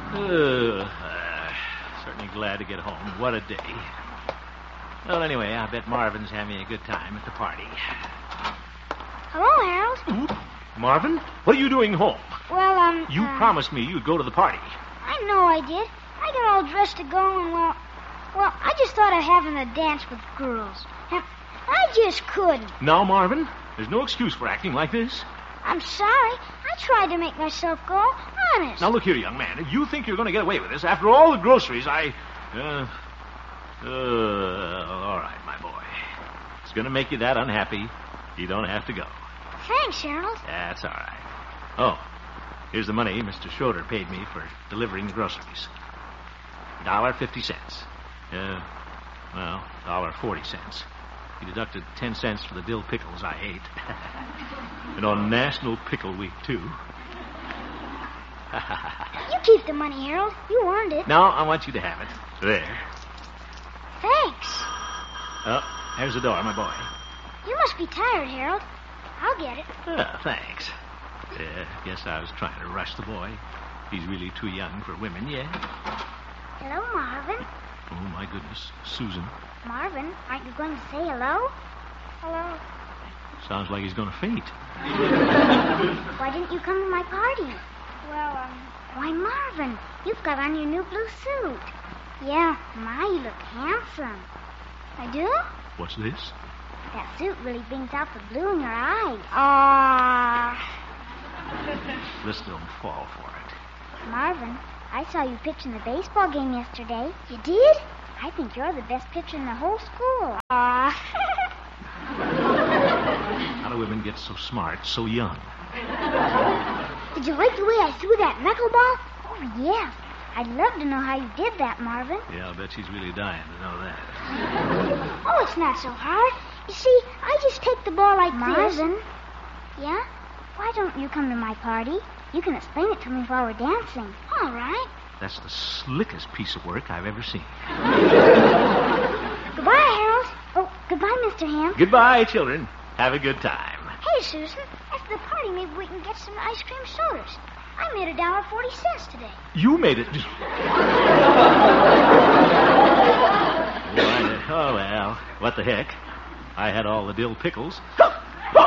Certainly glad to get home. What a day. Well, anyway, I bet Marvin's having a good time at the party. Hello, Harold. Ooh, Marvin, what are you doing home? Well, You promised me you'd go to the party. I know I did. I got all dressed to go, and, well, I just thought of having a dance with girls. And I just couldn't. Now, Marvin, there's no excuse for acting like this. I'm sorry. I tried to make myself go. Honest. Now, look here, young man. If you think you're going to get away with this, after all the groceries, all right, my boy. It's going to make you that unhappy. You don't have to go. Thanks, Harold. That's all right. Oh, here's the money Mr. Schroeder paid me for delivering the groceries. $1.50. $1.40. He deducted 10 cents for the dill pickles I ate. And on National Pickle Week, too. You keep the money, Harold. You earned it. Now, I want you to have it. There. Thanks. Oh, there's the door, my boy. You must be tired, Harold. I'll get it. Thanks. Guess I was trying to rush the boy. He's really too young for women yet. Hello, Marvin. Oh, my goodness. Susan. Marvin, aren't you going to say hello? Hello. Sounds like he's going to faint. Why didn't you come to my party? Well, Why, Marvin, you've got on your new blue suit. Yeah, you look handsome. I do? What's this? That suit really brings out the blue in your eyes. Aww. Let's don't fall for it. Marvin, I saw you pitching the baseball game yesterday. You did? I think you're the best pitcher in the whole school. Aww. How do women get so smart so young? Did you like the way I threw that knuckleball? Oh, yes. I'd love to know how you did that, Marvin. Yeah, I'll bet she's really dying to know that. Oh, it's not so hard. You see, I just take the ball like Marvin? this. Yeah? Why don't you come to my party? You can explain it to me while we're dancing. All right. That's the slickest piece of work I've ever seen. Goodbye, Harold. Oh, goodbye, Mr. Ham. Goodbye, children. Have a good time. Hey, Susan, after the party, maybe we can get some ice cream sodas. I made $1.40 today. You made it. Oh, well, what the heck? I had all the dill pickles.